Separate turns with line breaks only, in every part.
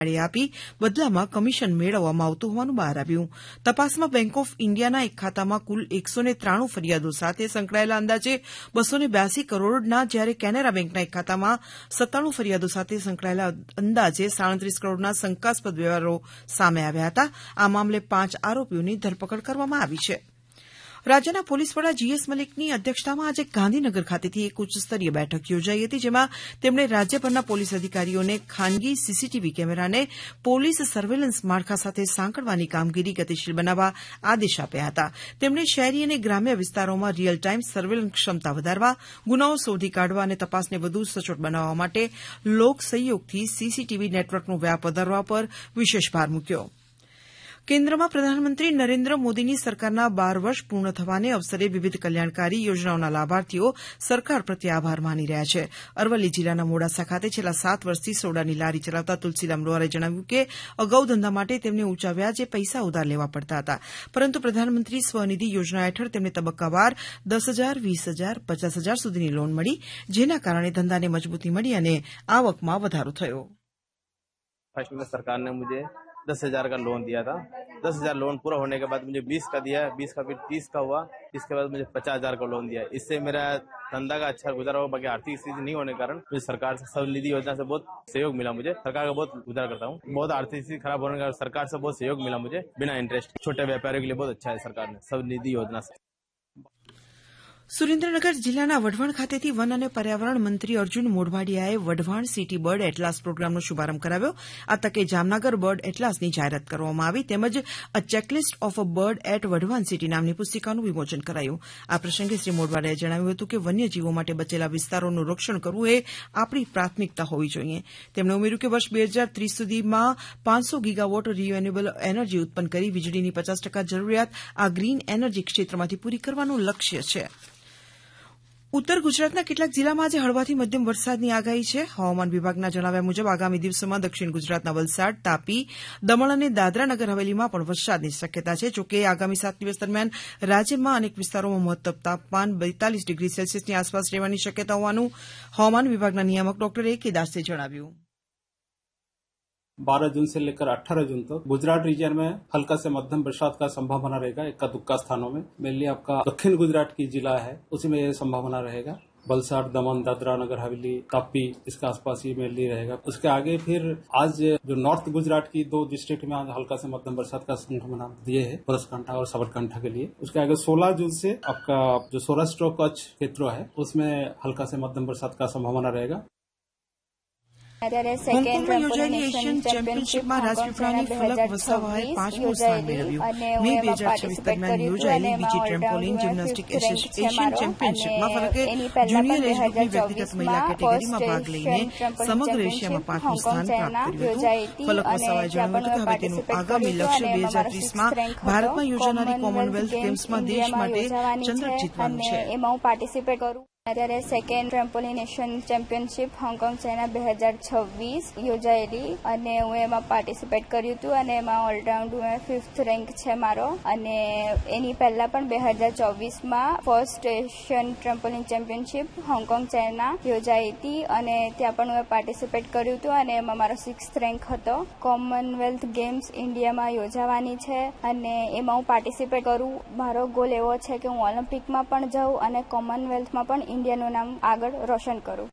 આપી બદલામાં કમિશન મેળવવામાં આવતું હોવાનું બહાર આવ્યું. તપાસમાં બેંક ઓફ ઇન્ડિયાના એક ખાતામાં કુલ 193 ફરિયાદો સાથે સંકળાયેલા અંદાજે 282 કરોડના, જ્યારે કેનેરા બેંકના એક ખાતામાં 97 ફરિયાદો સાથે સંકળાયેલા અંદાજે 37 કરોડના શંકાસ્પદ વ્યવહારો સામે આવ્યા હતા. આ મામલે 5 આરોપીઓની ધરપકડ કરવામાં આવી છે. રાજ્યના પોલીસ વડા જીએસ મલિકની અધ્યક્ષતામાં આજે ગાંધીનગર ખાતેથી એક ઉચ્ચસ્તરીય બેઠક યોજાઈ હતી, જેમાં તેમણે રાજ્યભરના પોલીસ અધિકારીઓને ખાનગી સીસીટીવી કેમેરાને પોલીસ સર્વેલન્સ માળખા સાથે સાંકળવાની કામગીરી ગતિશીલ બનાવવા આદેશ આપ્યા હતા. તેમણે શહેરી અને ગ્રામ્ય વિસ્તારોમાં રિયલ ટાઈમ સર્વેલન્સ ક્ષમતા વધારવા, ગુનાઓ શોધી કાઢવા અને તપાસને વધુ સચોટ બનાવવા માટે લોક સહયોગથી સીસીટીવી નેટવર્કનો વ્યાપ વધારવા પર વિશેષ ભાર મૂક્યો. કેન્દ્રમાં પ્રધાનમંત્રી નરેન્દ્ર મોદીની સરકારના 12 વર્ષ પૂર્ણ થવાને અવસરે વિવિધ કલ્યાણકારી યોજનાઓના લાભાર્થીઓ સરકાર પ્રત્યે આભાર માની રહ્યા છે. અરવલ્લી જિલ્લાના મોડાસા ખાતે છેલ્લા 7 વર્ષથી સોડાની લારી ચલાવતા તુલસીરામ લોહારે જણાવ્યું કે અગાઉ ધંધા માટે તેમને ઊંચા વ્યાજે પૈસા ઉધાર લેવા પડતા હતા, પરંતુ પ્રધાનમંત્રી સ્વનિધિ યોજના હેઠળ તેમને તબક્કાવાર 10,000, 20,000, 50,000 સુધીની લોન મળી, જેના કારણે ધંધાને મજબૂતી મળી અને આવકમાં વધારો થયો.
फर्स्ट में सरकार ने मुझे 10,000 का लोन दिया था. 10,000 लोन पूरा होने के बाद मुझे 20 का दिया, 20 का फिर 30 का हुआ, इसके बाद मुझे 50,000 का लोन दिया. इससे मेरा धंधा का अच्छा गुजारा हुआ. बाकी आर्थिक स्थिति नहीं होने के कारण मुझे सरकार से स्वनिधि योजना से बहुत सहयोग मिला. मुझे सरकार का बहुत गुजारा करता हूँ. बहुत आर्थिक स्थिति खराब होने के कारण सरकार से बहुत सहयोग मिला मुझे बिना इंटरेस्ट. छोटे व्यापारियों के लिए बहुत अच्छा है सरकार ने स्वनिधि योजना से.
સુરેન્દ્રનગર જિલ્લાના વઢવાણ ખાતેથી વન અને પર્યાવરણ મંત્રી Arjun મોઢવાડિયાએ Wadhwan city bird atlas પ્રોગ્રામનો શુભારંભ કરાવ્યો. આ તકે જામનગર બર્ડ એટલાસની જાહેરાત કરવામાં આવી, તેમજ uh checklist of a bird at Wadhwan city નામની પુસ્તિકાનું વિમોચન કરાયું. આ પ્રસંગે શ્રી મોઢવાડિયાએ જણાવ્યું હતું કે વન્યજીવો માટે બચેલા વિસ્તારોનું રક્ષણ કરવું એ આપણી પ્રાથમિકતા હોવી જોઈએ. તેમણે ઉમેર્યું કે વર્ષ 2030 સુધીમાં 500 ગીગાવોટ રિન્યુએબલ એનર્જી ઉત્પન્ન કરી વીજળીની 50% જરૂરિયાત આ ગ્રીન એનર્જી ક્ષેત્રમાંથી પૂરી કરવાનું લક્ષ્ય છે. ઉત્તર ગુજરાતના કેટલાક જિલ્લામાં આજે હળવાથી મધ્યમ વરસાદની આગાહી છે. હવામાન વિભાગના જણાવ્યા મુજબ આગામી દિવસોમાં દક્ષિણ ગુજરાતના વલસાડ, તાપી, દમણ અને દાદરા નગર હવેલીમાં પણ વરસાદની શક્યતા છે. જોકે આગામી 7 દિવસ દરમિયાન રાજ્યમાં અનેક વિસ્તારોમાં મહત્તમ તાપમાન 42 ડિગ્રી સેલ્સિયસની આસપાસ રહેવાની શક્યતા હોવાનું હવામાન વિભાગના નિયામક ડોક્ટર એ કે દાસે જણાવ્યું.
12 जून से लेकर 18 जून तक गुजरात रीजन में हल्का से मध्यम बरसात का संभावना रहेगा. इक्का दुक्का स्थानों में मेनली आपका दक्षिण गुजरात की जिला है उसी में ये संभावना रहेगा. वलसाड, दमन, दादरा नगर हवेली, तापी इसके आसपास ये मेनली रहेगा. उसके आगे फिर आज जो नॉर्थ गुजरात की 2 डिस्ट्रिक्ट में आज हल्का से मध्यम बरसात का संभावना दिए है, बनासकांठा और साबरकांठा के लिए. उसके आगे 16 जून से आपका जो सौराष्ट्र और कच्छ क्षेत्र है उसमें हल्का से मध्यम बरसात का संभावना रहेगा.
હોંગકોંગમાં યોજાયેલી એશિયન ચેમ્પિયનશીપમાં રાજપીપળાની ફલક વસાવાએ 5મું સ્થાન મેળવ્યું. મે 2026 દરમિયાન યોજાયેલી બીજી ટ્રેમ્પોલિન જિમ્નાસ્ટિક એશિયન ચેમ્પિયનશીપમાં ફલકે જુનિયર એજ ગ્રુપની વ્યક્તિગત મહિલા કેટેગરીમાં ભાગ લઈને સમગ્ર એશિયામાં 5મું સ્થાન પ્રાપ્ત કર્યું હતું. ફલક વસાવાએ જણાવ્યું હતું કે હવે તેનું આગામી લક્ષ્ય 2030માં ભારતમાં યોજાનારી કોમનવેલ્થ ગેમ્સમાં દેશ માટે ચંદ્રક જીતવાનું છે.
અત્યારે second trampoline Asian championship Hong Kong China 2026 યોજાયેલી અને હું એમાં પાર્ટિસિપેટ કર્યું હતું અને એમાં ઓલરાઉન્ડ હું 5th રેન્ક છે મારો. અને એની પહેલા પણ 2024માં first Asian trampoline championship Hong Kong China યોજાઈ હતી અને ત્યાં પણ હું પાર્ટિસિપેટ કર્યું હતું અને એમાં મારો 6th રેન્ક હતો. કોમનવેલ્થ ગેમ્સ ઇન્ડિયામાં યોજાવાની છે અને એમાં હું પાર્ટિસિપેટ કરું. મારો ગોલ એવો છે કે હું ઓલિમ્પિકમાં પણ જાઉં અને કોમનવેલ્થમાં પણ ઇન્ડિયાનું નામ આગળ રોશન કરું.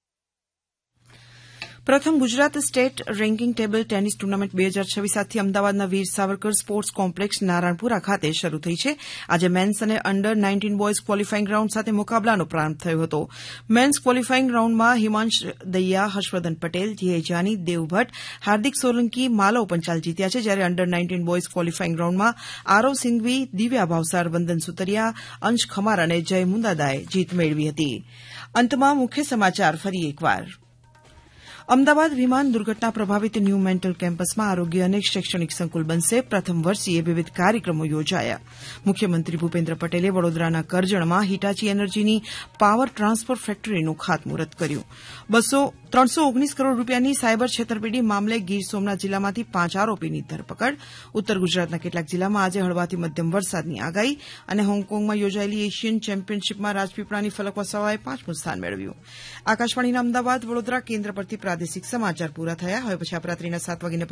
પ્રથમ Gujarat state ranking table tennis tournament 2026 આજથી અમદાવાદના વીર સાવરકર સ્પોર્ટ્સ કોમ્પ્લેક્સ નારાયણપુરા ખાતે શરૂ થઈ છે. આજે મેન્સ અને અંડર 19 બોયઝ ક્વોલિફાઇંગ રાઉન્ડ સાથે મુકાબલાનો પ્રારંભ થયો હતો. મેન્સ ક્વોલિફાઇંગ રાઉન્ડમાં હિમાંશ દહિયા, હર્ષવર્ધન પટેલ, જીએ જાની, દેવ ભટ્ટ, હાર્દિક સોલંકી, માલવ પંચાલ જીત્યા છે, જ્યારે અંડર 19 બોયઝ ક્વોલિફાઇંગ રાઉન્ડમાં આરવ સિંઘવી, દિવ્યા ભાવસાર, વંદન સુતરિયા, અંશ ખમાર અને જય મુંદાદાએ જીત મેળવી હતી. અંતમાં મુખ્ય સમાચાર ફરી એકવાર. અમદાવાદ વિમાન દુર્ઘટના પ્રભાવિત ન્યૂ મેન્ટલ કેમ્પસમાં આરોગ્ય અને શૈક્ષણિક સંકુલ બનશે. પ્રથમ વર્ષીય વિવિધ કાર્યક્રમો યોજાયા. મુખ્યમંત્રી ભૂપેન્દ્ર પટેલે વડોદરાના કરજણમાં હિટાચી એનર્જીની પાવર ટ્રાન્સફર ફેક્ટરીનું ખાતમુહૂર્ત કર્યું. 319 કરોડ રૂપિયાની સાયબર છેતરપિંડી મામલે ગીર સોમનાથ જિલ્લામાંથી 5 આરોપીની ધરપકડ. ઉત્તર ગુજરાતના કેટલાક જિલ્લામાં આજે હળવાથી મધ્યમ વરસાદની આગાહી અને હોંગકોંગમાં યોજાયેલી એશિયન ચેમ્પિયનશીપમાં રાજપીપળાની ફલક વસાવાએ 5મું સ્થાન મેળવ્યું. આકાશવાણીના અમદાવાદ વડોદરા કેન્દ્ર પરથી પ્રાદેશિક સમાચાર પૂરા થયા. હવે પછી રાત્રિના 7 વાગ્યે